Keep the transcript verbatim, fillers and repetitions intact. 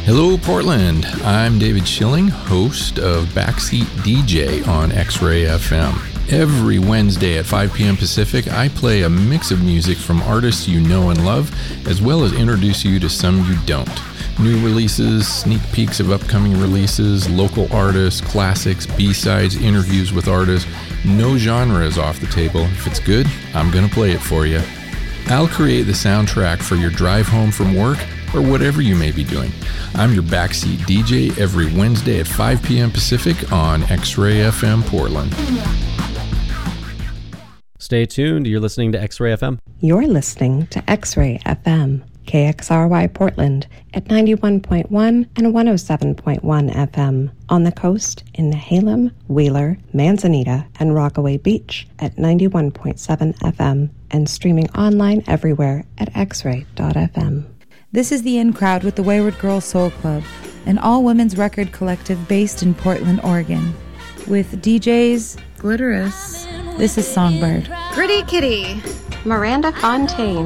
Hello, Portland. I'm David Schilling, host of Backseat D J on X-Ray F M. Every Wednesday at five p.m. Pacific, I play a mix of music from artists you know and love, as well as introduce you to some you don't. New releases, sneak peeks of upcoming releases, local artists, classics, B-sides, interviews with artists. No genre is off the table. If it's good, I'm going to play it for you. I'll create the soundtrack for your drive home from work or whatever you may be doing. I'm your Backseat D J every Wednesday at five p.m. Pacific on X-Ray F M Portland. Stay tuned. You're listening to X-Ray F M. You're listening to X-Ray F M, K X R Y Portland at ninety-one point one and one oh seven point one F M. On the coast in Nehalem, Wheeler, Manzanita, and Rockaway Beach at ninety-one point seven F M and streaming online everywhere at x ray dot f m. This is The In Crowd with the Wayward Girl Soul Club, an all-women's record collective based in Portland, Oregon. With D Js Glitterous, this is Songbird. Gritty Kitty, Miranda Fontaine,